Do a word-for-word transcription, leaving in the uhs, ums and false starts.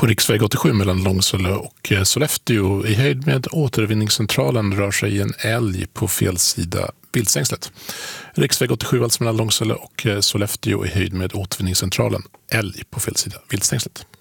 På riksväg åttiosju mellan Långsele och Sollefteå i höjd med återvinningscentralen rör sig en älg på fel sida viltstängslet. Riksväg åttiosju alltså mellan Långsele och Sollefteå i höjd med återvinningscentralen. Älg på fel sida viltstängslet.